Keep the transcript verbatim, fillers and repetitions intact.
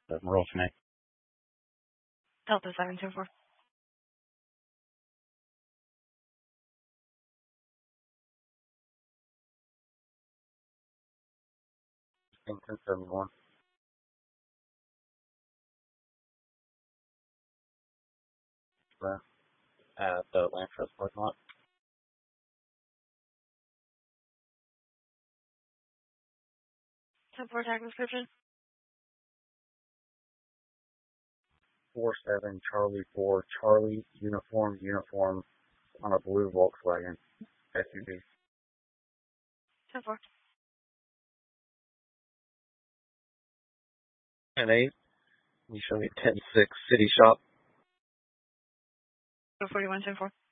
Doesn't roll for me. Delta seven two four. ten seventy-one. At the Land Trust parking lot. ten four tag description. four seven Charlie four Charlie uniform uniform on a blue Volkswagen S U V. ten four. ten eight. You show me ten six City Shop. forty one ten four.